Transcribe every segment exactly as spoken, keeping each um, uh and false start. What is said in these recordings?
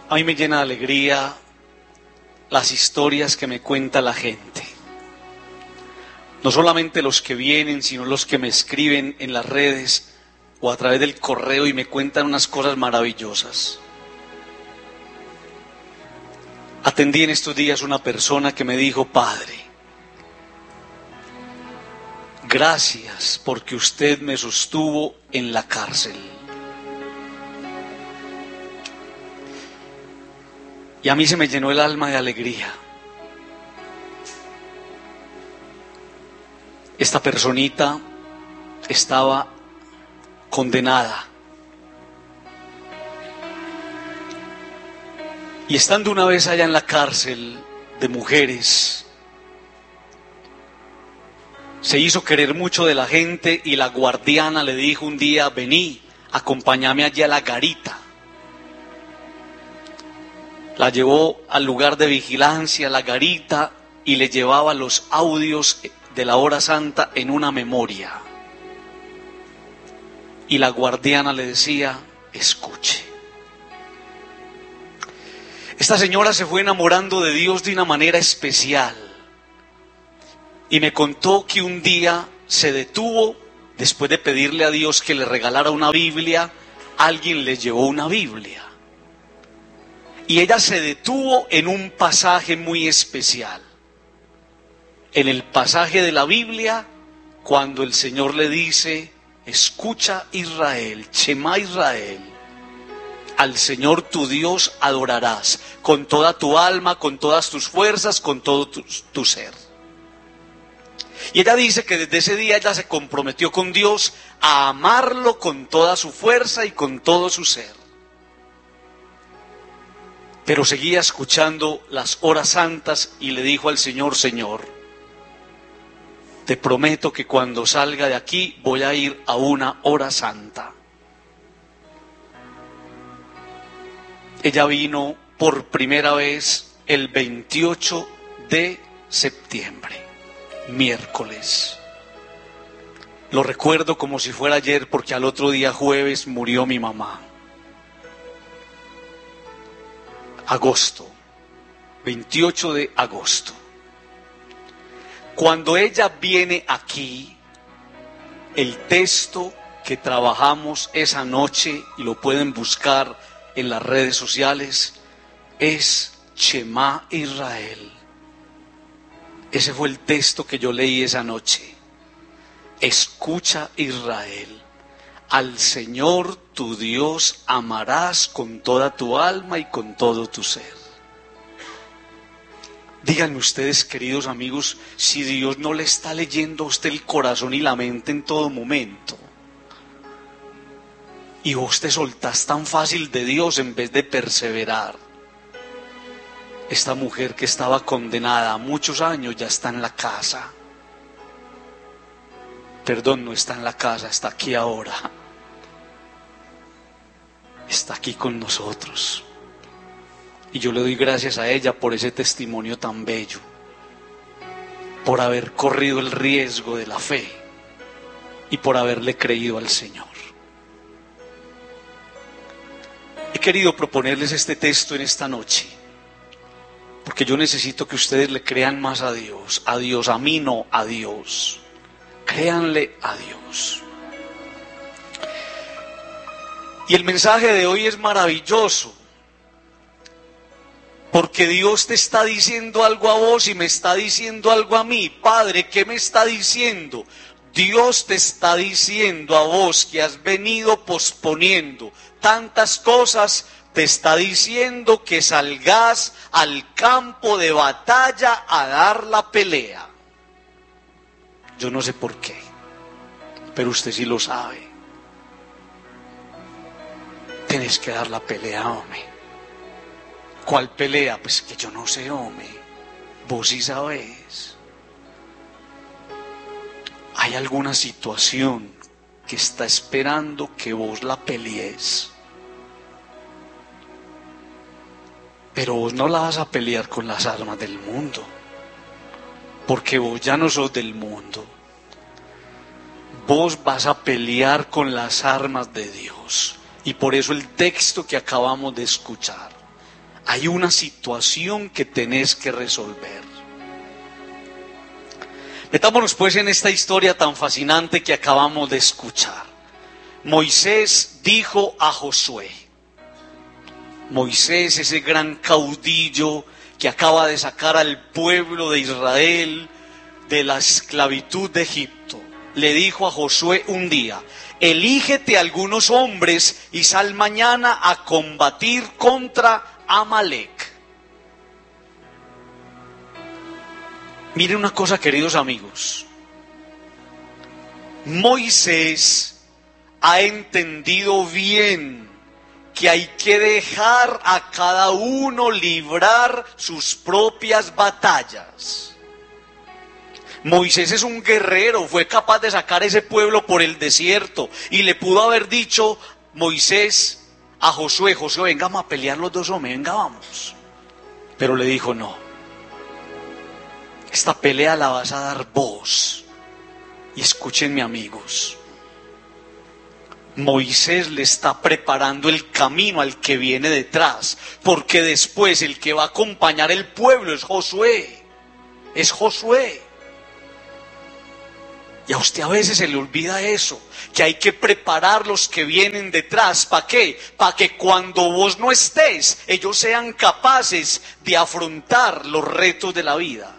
A mí me llena de alegría las historias que me cuenta la gente. No solamente los que vienen, sino los que me escriben en las redes o a través del correo y me cuentan unas cosas maravillosas. Atendí en estos días una persona que me dijo: Padre, gracias porque usted me sostuvo en la cárcel. Y a mí se me llenó el alma de alegría. Esta personita estaba condenada. Y estando una vez allá en la cárcel de mujeres, se hizo querer mucho de la gente y la guardiana le dijo un día: vení, acompáñame allá a la garita. La llevó al lugar de vigilancia, la garita, y le llevaba los audios de la hora santa en una memoria. Y la guardiana le decía: escuche. Esta señora se fue enamorando de Dios de una manera especial. Y me contó que un día se detuvo, después de pedirle a Dios que le regalara una Biblia, alguien le llevó una Biblia. Y ella se detuvo en un pasaje muy especial. En el pasaje de la Biblia, cuando el Señor le dice: escucha Israel, Shema Israel, al Señor tu Dios adorarás con toda tu alma, con todas tus fuerzas, con todo tu, tu ser. Y ella dice que desde ese día ella se comprometió con Dios a amarlo con toda su fuerza y con todo su ser. Pero seguía escuchando las horas santas y le dijo al Señor: Señor, te prometo que cuando salga de aquí voy a ir a una hora santa. Ella vino por primera vez el veintiocho de septiembre, miércoles. Lo recuerdo como si fuera ayer, porque al otro día, jueves, murió mi mamá. Agosto, veintiocho de agosto. Cuando ella viene aquí, el texto que trabajamos esa noche, y lo pueden buscar en las redes sociales, es Shema Israel. Ese fue el texto que yo leí esa noche. Escucha Israel, al Señor tu Dios amarás con toda tu alma y con todo tu ser. Díganme ustedes, queridos amigos, si Dios no le está leyendo a usted el corazón y la mente en todo momento. Y vos te soltás tan fácil de Dios en vez de perseverar. Esta mujer que estaba condenada a muchos años ya está en la casa. Perdón, no está en la casa, está aquí ahora. Está aquí con nosotros. Y yo le doy gracias a ella por ese testimonio tan bello, por haber corrido el riesgo de la fe y por haberle creído al Señor. He querido proponerles este texto en esta noche, porque yo necesito que ustedes le crean más a Dios, a Dios, a mí no, a Dios. Créanle a Dios. Y el mensaje de hoy es maravilloso, porque Dios te está diciendo algo a vos y me está diciendo algo a mí. Padre, ¿qué me está diciendo? Dios te está diciendo a vos que has venido posponiendo tantas cosas, te está diciendo que salgas al campo de batalla a dar la pelea. Yo no sé por qué, pero usted sí lo sabe. Tienes que dar la pelea, hombre. ¿Cuál pelea? Pues que yo no sé, hombre. Vos sí sabés. Hay alguna situación que está esperando que vos la pelees. Pero vos no la vas a pelear con las armas del mundo, porque vos ya no sos del mundo. Vos vas a pelear con las armas de Dios. Y por eso el texto que acabamos de escuchar. Hay una situación que tenés que resolver. Metámonos pues en esta historia tan fascinante que acabamos de escuchar. Moisés dijo a Josué, Moisés, ese gran caudillo que acaba de sacar al pueblo de Israel de la esclavitud de Egipto, le dijo a Josué un día: elígete algunos hombres y sal mañana a combatir contra Amalek. Miren una cosa, queridos amigos. Moisés ha entendido bien que hay que dejar a cada uno librar sus propias batallas. Moisés es un guerrero, fue capaz de sacar ese pueblo por el desierto y le pudo haber dicho Moisés a Josué: Josué, venga, vamos a pelear los dos hombres, venga, vamos. Pero le dijo: no, esta pelea la vas a dar vos. Y escúchenme, amigos, Moisés le está preparando el camino al que viene detrás, porque después el que va a acompañar el pueblo es Josué, es Josué. Y a usted a veces se le olvida eso, que hay que preparar los que vienen detrás. ¿Para qué? Para que cuando vos no estés, ellos sean capaces de afrontar los retos de la vida.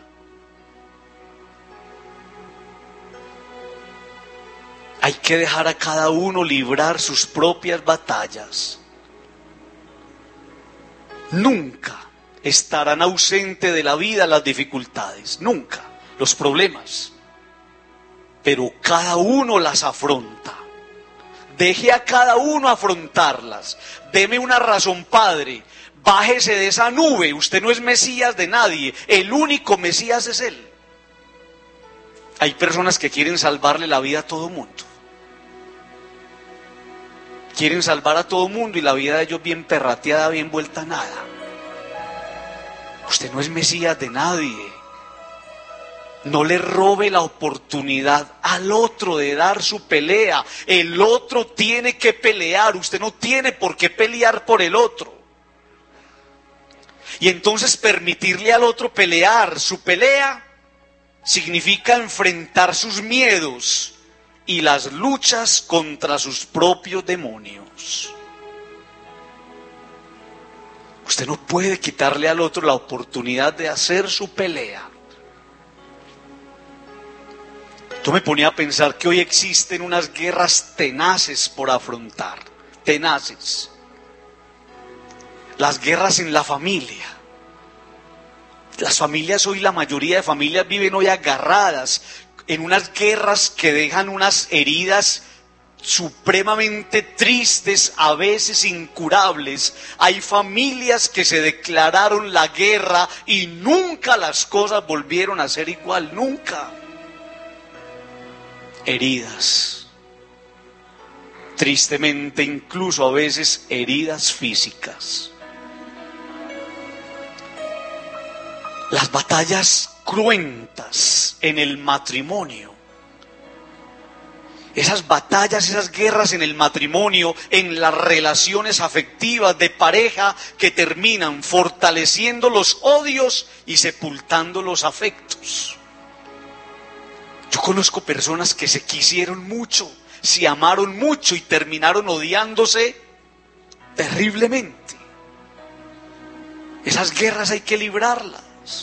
Hay que dejar a cada uno librar sus propias batallas. Nunca estarán ausentes de la vida las dificultades, nunca, los problemas. Pero cada uno las afronta. Deje a cada uno afrontarlas. Deme una razón, Padre. Bájese de esa nube. Usted no es Mesías de nadie. El único Mesías es Él. Hay personas que quieren salvarle la vida a todo mundo. Quieren salvar a todo mundo y la vida de ellos bien perrateada, bien vuelta a nada. Usted no es Mesías de nadie. No le robe la oportunidad al otro de dar su pelea. El otro tiene que pelear. Usted no tiene por qué pelear por el otro. Y entonces permitirle al otro pelear su pelea significa enfrentar sus miedos y las luchas contra sus propios demonios. Usted no puede quitarle al otro la oportunidad de hacer su pelea. Yo me ponía a pensar que hoy existen unas guerras tenaces por afrontar, tenaces. Las guerras en la familia. Las familias hoy, la mayoría de familias viven hoy agarradas en unas guerras que dejan unas heridas supremamente tristes, a veces incurables. Hay familias que se declararon la guerra y nunca las cosas volvieron a ser igual, nunca. Heridas, tristemente incluso a veces heridas físicas. Las batallas cruentas en el matrimonio, esas batallas, esas guerras en el matrimonio, en las relaciones afectivas de pareja que terminan fortaleciendo los odios y sepultando los afectos. Yo conozco personas que se quisieron mucho, se amaron mucho y terminaron odiándose terriblemente. Esas guerras hay que librarlas.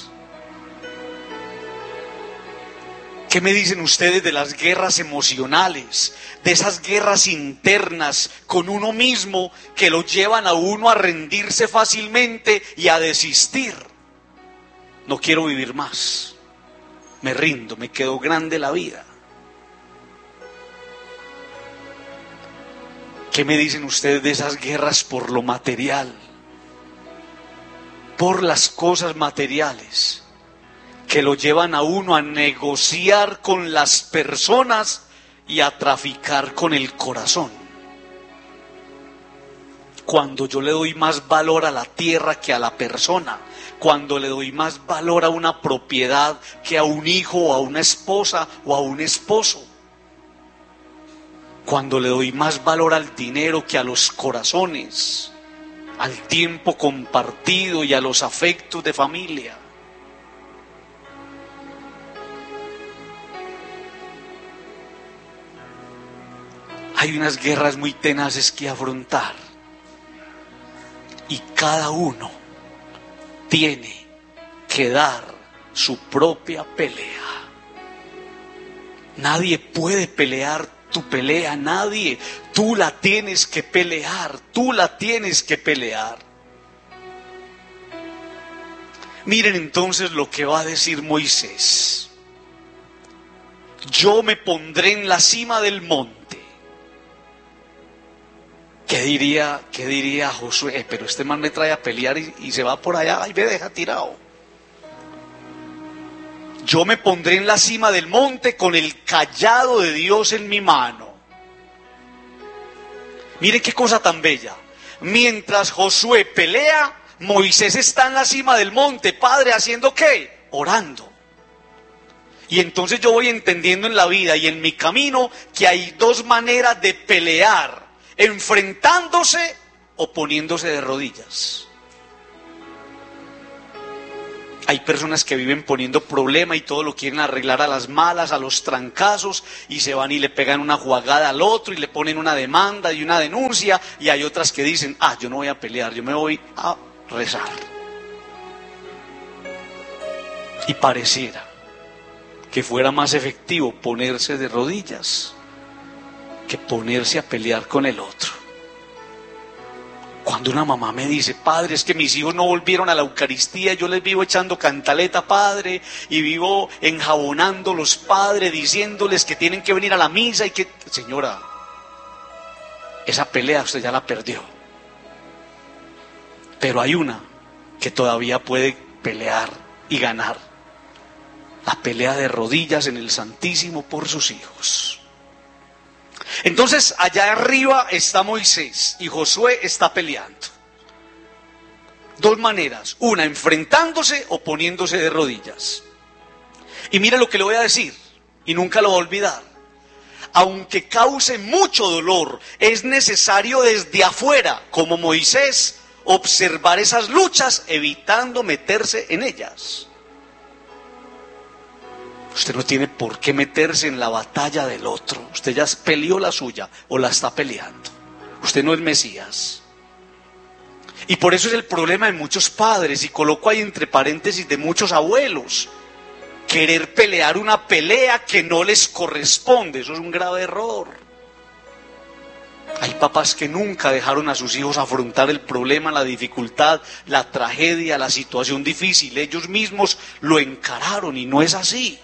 ¿Qué me dicen ustedes de las guerras emocionales, de esas guerras internas con uno mismo que lo llevan a uno a rendirse fácilmente y a desistir? No quiero vivir más. Me rindo, me quedó grande la vida. ¿Qué me dicen ustedes de esas guerras por lo material? Por las cosas materiales que lo llevan a uno a negociar con las personas y a traficar con el corazón. Cuando yo le doy más valor a la tierra que a la persona, cuando le doy más valor a una propiedad que a un hijo o a una esposa o a un esposo, cuando le doy más valor al dinero que a los corazones, al tiempo compartido y a los afectos de familia. Hay unas guerras muy tenaces que afrontar y cada uno tiene que dar su propia pelea. Nadie puede pelear tu pelea, nadie. Tú la tienes que pelear, tú la tienes que pelear. Miren entonces lo que va a decir Moisés. Yo me pondré en la cima del monte. ¿Qué diría, qué diría Josué? Eh, pero este man me trae a pelear y, y se va por allá y me deja tirado. Yo me pondré en la cima del monte con el cayado de Dios en mi mano. Miren qué cosa tan bella. Mientras Josué pelea, Moisés está en la cima del monte. Padre, ¿haciendo qué? Orando. Y entonces yo voy entendiendo en la vida y en mi camino que hay dos maneras de pelear: enfrentándose o poniéndose de rodillas. Hay personas que viven poniendo problema y todo lo quieren arreglar a las malas, a los trancazos, y se van y le pegan una jugada al otro y le ponen una demanda y una denuncia. Y hay otras que dicen, ah, yo no voy a pelear, yo me voy a rezar. Y pareciera que fuera más efectivo ponerse de rodillas que ponerse a pelear con el otro. Cuando una mamá me dice, padre, es que mis hijos no volvieron a la Eucaristía, yo les vivo echando cantaleta, padre, y vivo enjabonándolos, padre, diciéndoles que tienen que venir a la misa y que... Señora, esa pelea usted ya la perdió. Pero hay una que todavía puede pelear y ganar. La pelea de rodillas en el Santísimo por sus hijos. Entonces allá arriba está Moisés y Josué está peleando. Dos maneras, una enfrentándose o poniéndose de rodillas. Y mire lo que le voy a decir, y nunca lo voy a olvidar. Aunque cause mucho dolor, es necesario desde afuera, como Moisés, observar esas luchas, evitando meterse en ellas. Usted no tiene por qué meterse en la batalla del otro. Usted ya peleó la suya o la está peleando. Usted no es Mesías. Y por eso es el problema de muchos padres, y coloco ahí entre paréntesis de muchos abuelos. Querer pelear una pelea que no les corresponde. Eso es un grave error. Hay papás que nunca dejaron a sus hijos afrontar el problema, la dificultad, la tragedia, la situación difícil. Ellos mismos lo encararon y no es así.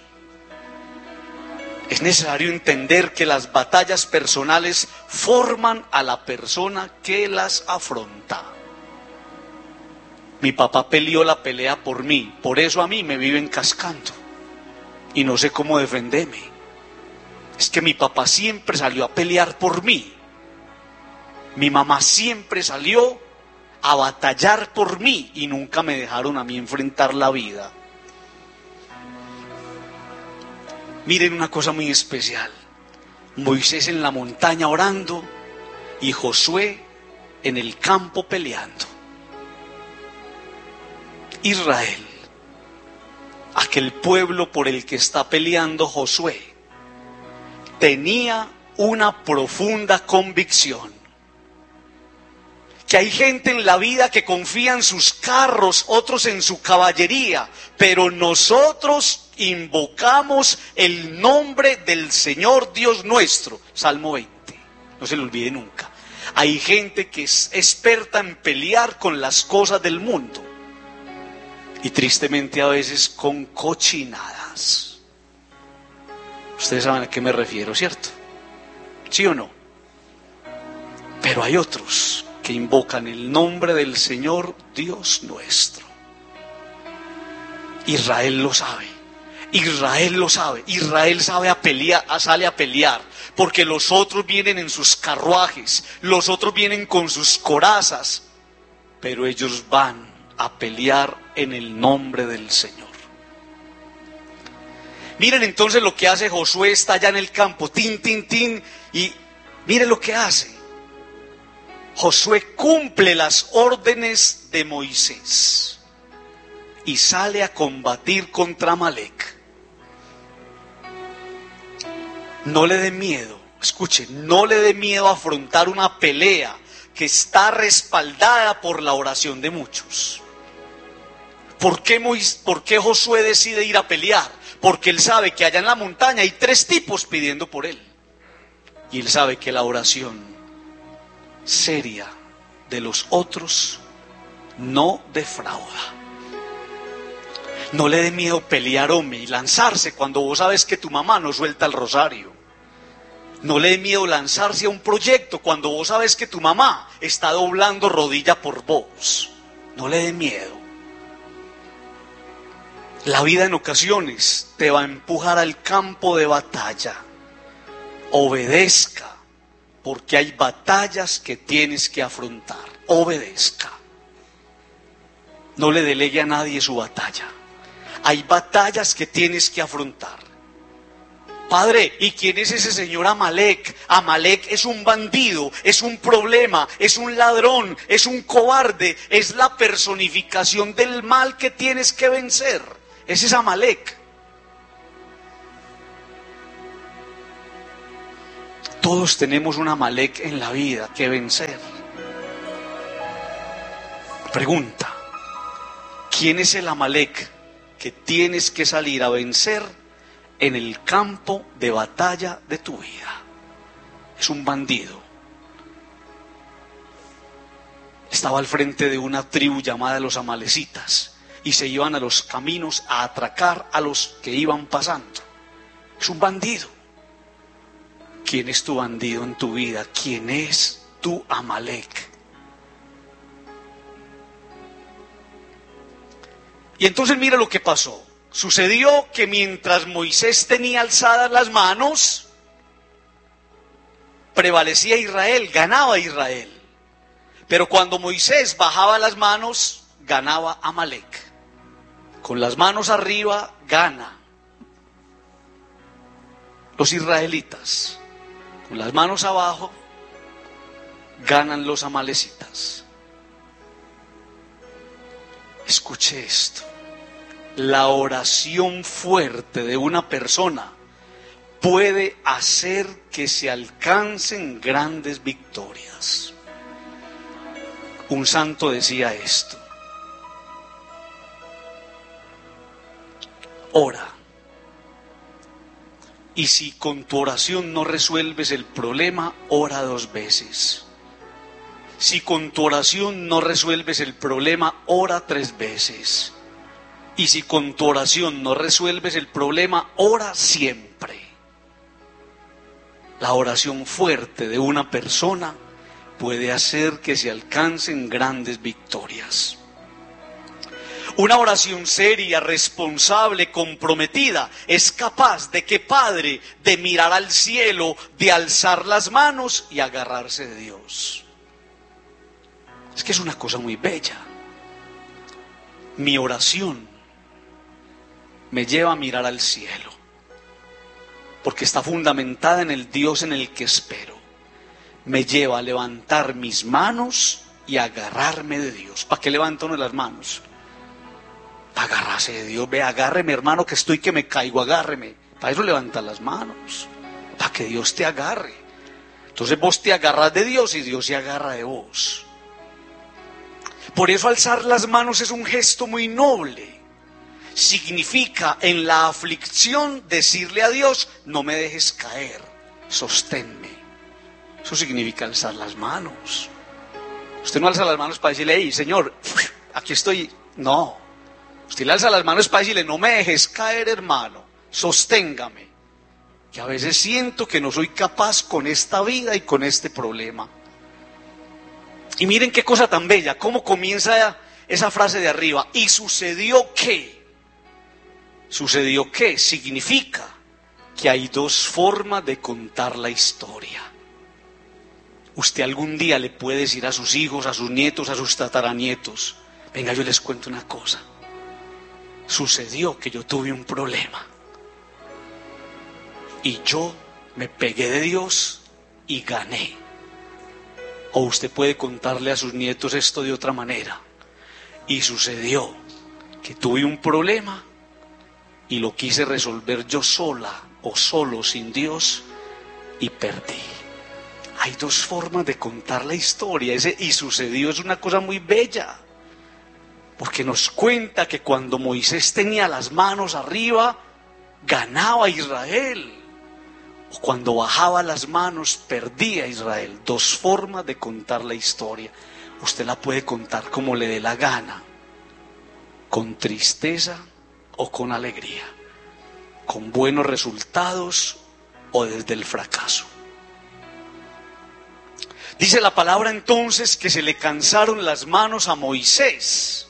Es necesario entender que las batallas personales forman a la persona que las afronta. Mi papá peleó la pelea por mí, por eso a mí me viven cascando y no sé cómo defenderme. Es que mi papá siempre salió a pelear por mí. Mi mamá siempre salió a batallar por mí y nunca me dejaron a mí enfrentar la vida. Miren una cosa muy especial. Moisés en la montaña orando y Josué en el campo peleando. Israel, aquel pueblo por el que está peleando Josué, tenía una profunda convicción. Que hay gente en la vida que confía en sus carros, otros en su caballería, pero nosotros invocamos el nombre del Señor Dios nuestro. Salmo veinte, no se lo olvide nunca. Hay gente que es experta en pelear con las cosas del mundo y tristemente a veces con cochinadas. Ustedes saben a qué me refiero, ¿cierto? ¿Sí o no? Pero hay otros que invocan el nombre del Señor Dios nuestro. Israel lo sabe, Israel lo sabe, Israel sabe a pelear, sale a pelear, porque los otros vienen en sus carruajes, los otros vienen con sus corazas, pero ellos van a pelear en el nombre del Señor. Miren entonces lo que hace Josué, está allá en el campo, tin, tin, tin, y miren lo que hace. Josué cumple las órdenes de Moisés y sale a combatir contra Amalek. No le dé miedo, escuche, no le dé miedo a afrontar una pelea que está respaldada por la oración de muchos. ¿Por qué, Moisés, ¿Por qué Josué decide ir a pelear? Porque él sabe que allá en la montaña hay tres tipos pidiendo por él. Y él sabe que la oración seria de los otros no defrauda. No le dé miedo pelear, hombre, y lanzarse cuando vos sabes que tu mamá no suelta el rosario. No le dé miedo lanzarse a un proyecto cuando vos sabes que tu mamá está doblando rodilla por vos. No le dé miedo. La vida en ocasiones te va a empujar al campo de batalla. Obedezca, porque hay batallas que tienes que afrontar. Obedezca. No le delegue a nadie su batalla. Hay batallas que tienes que afrontar. Padre, ¿y quién es ese señor Amalek? Amalek es un bandido, es un problema, es un ladrón, es un cobarde, es la personificación del mal que tienes que vencer. Ese es Amalek. Todos tenemos un Amalek en la vida que vencer. Pregunta, ¿quién es el Amalek que tienes que salir a vencer en el campo de batalla de tu vida? Es un bandido. Estaba al frente de una tribu llamada los amalecitas y se iban a los caminos a atracar a los que iban pasando. Es un bandido. ¿Quién es tu bandido en tu vida? ¿Quién es tu Amalek? Y entonces mira lo que pasó. Sucedió que mientras Moisés tenía alzadas las manos, prevalecía Israel, ganaba Israel. Pero cuando Moisés bajaba las manos, ganaba Amalek. Con las manos arriba, gana los israelitas. Con las manos abajo, ganan los amalecitas. Escuche esto. La oración fuerte de una persona puede hacer que se alcancen grandes victorias. Un santo decía esto: ora, y si con tu oración no resuelves el problema, ora dos veces. Si con tu oración no resuelves el problema, ora tres veces. Y si con tu oración no resuelves el problema, ora siempre. La oración fuerte de una persona puede hacer que se alcancen grandes victorias. Una oración seria, responsable, comprometida, es capaz de que Padre, de mirar al cielo, de alzar las manos y agarrarse de Dios. Es que es una cosa muy bella. Mi oración me lleva a mirar al cielo, porque está fundamentada en el Dios en el que espero. Me lleva a levantar mis manos y a agarrarme de Dios. ¿Para qué levanta uno las manos? Para agarrarse de Dios. Ve, agárreme, hermano, que estoy que me caigo, agárreme. Para eso levanta las manos, para que Dios te agarre. Entonces vos te agarras de Dios y Dios se agarra de vos. Por eso alzar las manos es un gesto muy noble. Significa en la aflicción decirle a Dios: no me dejes caer, sosténme. Eso significa alzar las manos. Usted no alza las manos para decirle: hey, Señor, aquí estoy. No, usted le alza las manos para decirle: no me dejes caer, hermano, sosténgame, que a veces siento que no soy capaz con esta vida y con este problema. Y miren qué cosa tan bella, cómo comienza esa frase de arriba: y sucedió que. ¿Sucedió qué? Significa que hay dos formas de contar la historia. Usted algún día le puede decir a sus hijos, a sus nietos, a sus tataranietos: venga, yo les cuento una cosa. Sucedió que yo tuve un problema y yo me pegué de Dios y gané. O usted puede contarle a sus nietos esto de otra manera. Y sucedió que tuve un problema y lo quise resolver yo sola o solo sin Dios y perdí. Hay dos formas de contar la historia. Ese y sucedió es una cosa muy bella, porque nos cuenta que cuando Moisés tenía las manos arriba, ganaba Israel. O cuando bajaba las manos, perdía Israel. Dos formas de contar la historia. Usted la puede contar como le dé la gana, con tristeza o con alegría, con buenos resultados o desde el fracaso. Dice la palabra entonces que se le cansaron las manos a Moisés.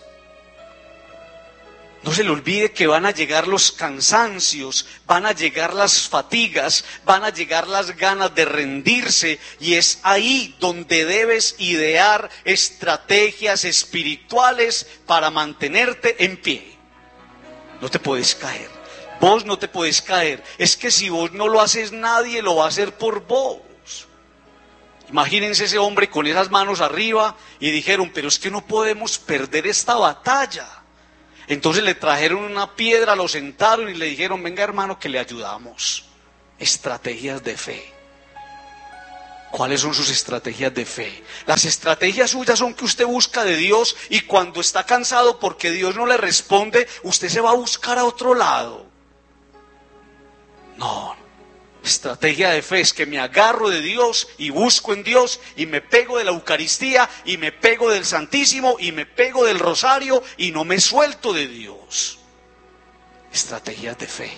No se le olvide que van a llegar los cansancios, van a llegar las fatigas, van a llegar las ganas de rendirse, y es ahí donde debes idear estrategias espirituales para mantenerte en pie. No te puedes caer, vos no te puedes caer, es que si vos no lo haces nadie lo va a hacer por vos. Imagínense ese hombre con esas manos arriba y dijeron, pero es que no podemos perder esta batalla. Entonces le trajeron una piedra, lo sentaron y le dijeron, venga hermano que le ayudamos. Estrategias de fe. ¿Cuáles son sus estrategias de fe? Las estrategias suyas son que usted busca de Dios y cuando está cansado porque Dios no le responde, usted se va a buscar a otro lado. No. Estrategia de fe es que me agarro de Dios y busco en Dios y me pego de la Eucaristía y me pego del Santísimo y me pego del Rosario y no me suelto de Dios. Estrategias de fe.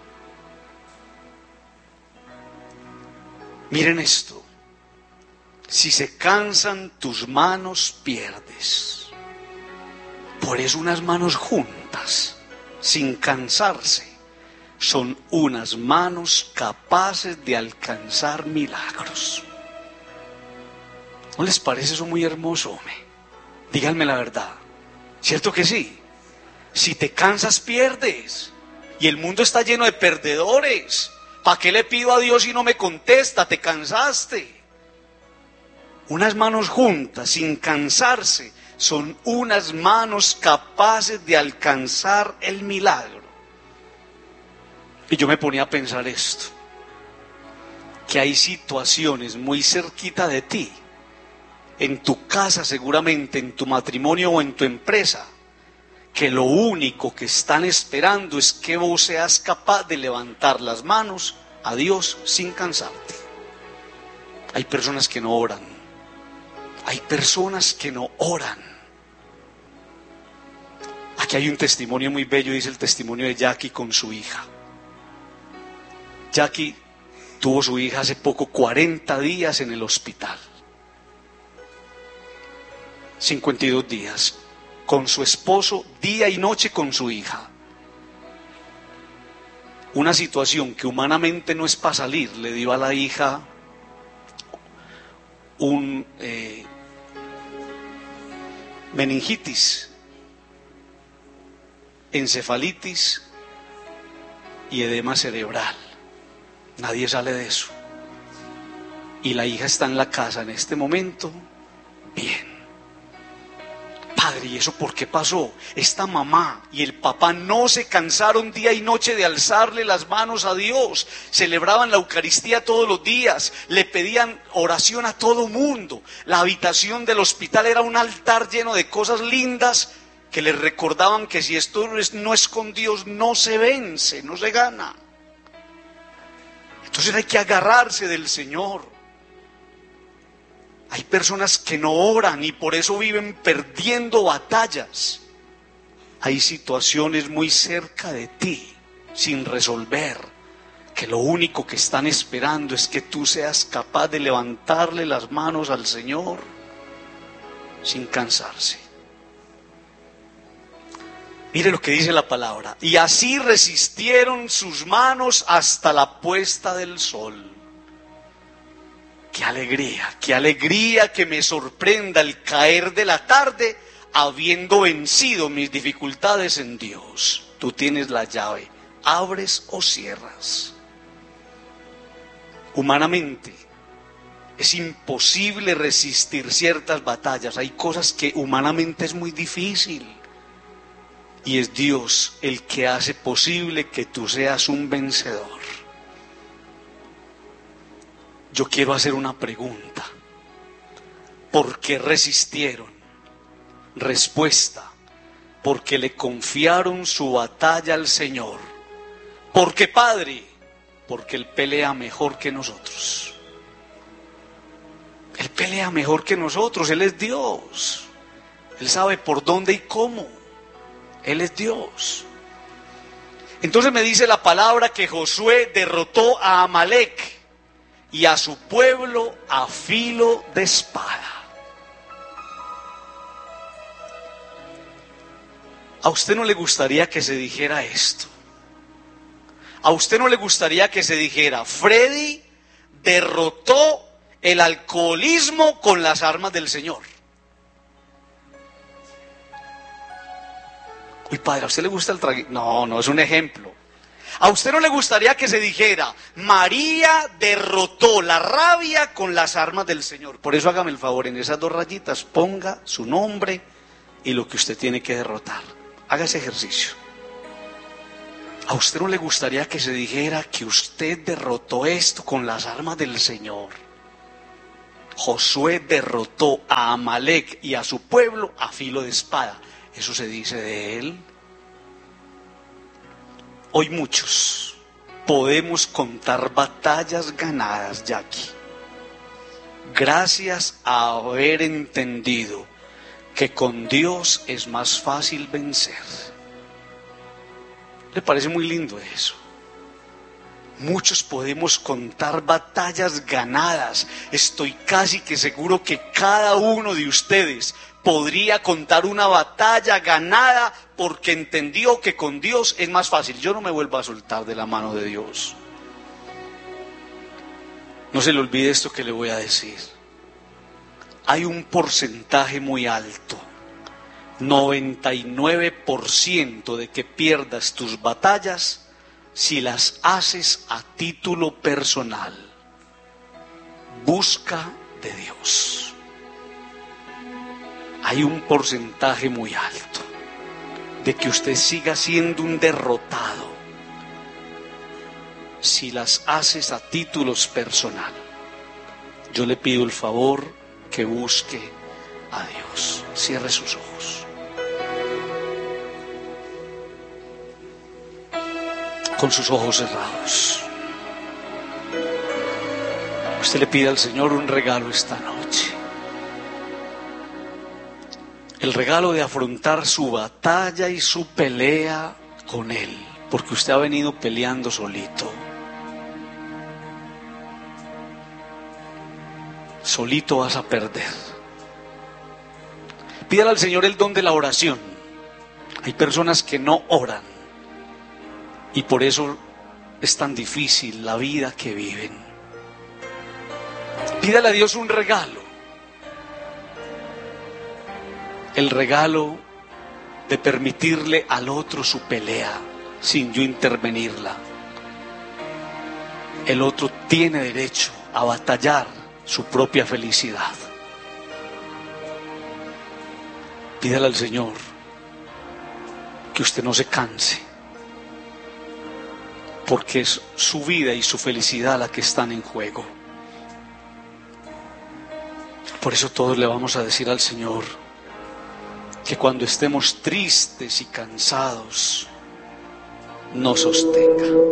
Miren esto. Si se cansan tus manos, pierdes. Por eso unas manos juntas, sin cansarse, son unas manos capaces de alcanzar milagros. ¿No les parece eso muy hermoso, hombre? Díganme la verdad. ¿Cierto que sí? Si te cansas, pierdes. Y el mundo está lleno de perdedores. ¿Para qué le pido a Dios si no me contesta? Te cansaste. Unas manos juntas, sin cansarse, son unas manos capaces de alcanzar el milagro. Y yo me ponía a pensar esto, que hay situaciones muy cerquita de ti, en tu casa seguramente, en tu matrimonio o en tu empresa, que lo único que están esperando es que vos seas capaz de levantar las manos a Dios sin cansarte. Hay personas que no oran, hay personas que no oran. Aquí hay un testimonio muy bello, dice el testimonio de Jackie con su hija. Jackie tuvo su hija hace poco, cuarenta días en el hospital. cincuenta y dos días. Con su esposo, día y noche con su hija. Una situación que humanamente no es para salir. Le dio a la hija un eh, meningitis, encefalitis y edema cerebral. Nadie sale de eso. Y la hija está en la casa en este momento, bien. Padre, ¿y eso por qué pasó? Esta mamá y el papá no se cansaron día y noche de alzarle las manos a Dios. Celebraban la Eucaristía todos los días, le pedían oración a todo mundo. La habitación del hospital era un altar lleno de cosas lindas que les recordaban que si esto no es con Dios, no se vence, no se gana. Entonces hay que agarrarse del Señor. Hay personas que no oran y por eso viven perdiendo batallas. Hay situaciones muy cerca de ti, sin resolver, que lo único que están esperando es que tú seas capaz de levantarle las manos al Señor sin cansarse. Mire lo que dice la palabra. Y así resistieron sus manos hasta la puesta del sol. Qué alegría, qué alegría que me sorprenda el caer de la tarde habiendo vencido mis dificultades en Dios. Tú tienes la llave, abres o cierras. Humanamente, Es imposible resistir ciertas batallas. Hay cosas que humanamente es muy difícil. Y es Dios el que hace posible que tú seas un vencedor. Yo quiero hacer una pregunta. ¿Por qué resistieron? Respuesta: porque le confiaron su batalla al Señor. ¿Por qué, Padre? Porque Él pelea mejor que nosotros. Él pelea mejor que nosotros. Él es Dios. Él sabe por dónde y cómo. Él es Dios. Entonces me dice la palabra que Josué derrotó a Amalec y a su pueblo a filo de espada. ¿A usted no le gustaría que se dijera esto? ¿A usted no le gustaría que se dijera: Freddy derrotó el alcoholismo con las armas del Señor? Uy, padre, ¿a usted le gusta el trago? No, no, es un ejemplo. ¿A usted no le gustaría que se dijera: María derrotó la rabia con las armas del Señor? Por eso hágame el favor, en esas dos rayitas ponga su nombre y lo que usted tiene que derrotar. Haga ese ejercicio. ¿A usted no le gustaría que se dijera que usted derrotó esto con las armas del Señor? Josué derrotó a Amalec y a su pueblo a filo de espada. Eso se dice de él. Hoy muchos podemos contar batallas ganadas, Jackie, gracias a haber entendido que con Dios es más fácil vencer. ¿Le parece muy lindo eso? Muchos podemos contar batallas ganadas. Estoy casi que seguro que cada uno de ustedes podría contar una batalla ganada porque entendió que con Dios es más fácil. Yo no me vuelvo a soltar de la mano de Dios. No se le olvide esto que le voy a decir. Hay un porcentaje muy alto, noventa y nueve por ciento de que pierdas tus batallas si las haces a título personal. Busca de Dios. Hay un porcentaje muy alto de que usted siga siendo un derrotado si las haces a títulos personal. Yo le pido el favor que busque a Dios. Cierre sus ojos. Con sus ojos cerrados. Usted le pide al Señor un regalo esta noche. El regalo de afrontar su batalla y su pelea con Él. Porque usted ha venido peleando solito. Solito vas a perder. Pídale al Señor el don de la oración. Hay personas que no oran y por eso es tan difícil la vida que viven. Pídale a Dios un regalo. El regalo de permitirle al otro su pelea sin yo intervenirla. El otro tiene derecho a batallar su propia felicidad. Pídale al Señor que usted no se canse, porque es su vida y su felicidad la que están en juego. Por eso todos le vamos a decir al Señor que cuando estemos tristes y cansados, nos sostenga.